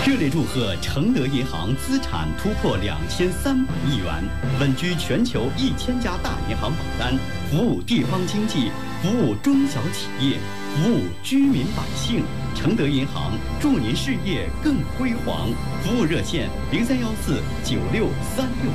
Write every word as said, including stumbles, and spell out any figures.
热烈祝贺承德银行资产突破两千三百亿元，稳居全球一千家大银行榜单，服务地方经济，服务中小企业，服务居民百姓。承德银行祝您事业更辉煌。服务热线零三幺四九六三六